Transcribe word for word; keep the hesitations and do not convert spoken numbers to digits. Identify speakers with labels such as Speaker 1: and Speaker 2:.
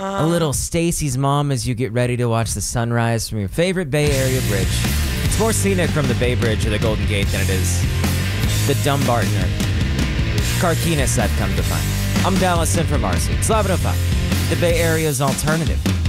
Speaker 1: A little Stacy's Mom as you get ready to watch the sunrise from your favorite Bay Area bridge. It's more scenic from the Bay Bridge or the Golden Gate than it is the Dumbarton or Carquinez, I've come to find. I'm Dallas in from Marcy. It's eleven oh five, the Bay Area's alternative.